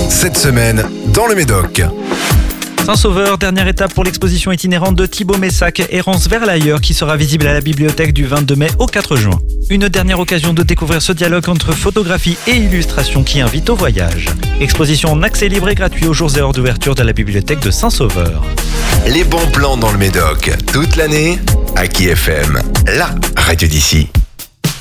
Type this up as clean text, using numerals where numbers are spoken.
cette semaine dans le Médoc. Saint-Sauveur, dernière étape pour l'exposition itinérante de Thibaut Messac, Errance vers l'ailleurs, qui sera visible à la bibliothèque du 22 mai au 4 juin. Une dernière occasion de découvrir ce dialogue entre photographie et illustration qui invite au voyage. Exposition en accès libre et gratuit aux jours et heures d'ouverture de la bibliothèque de Saint-Sauveur. Les bons plans dans le Médoc, toute l'année, Aki FM, la radio d'ici.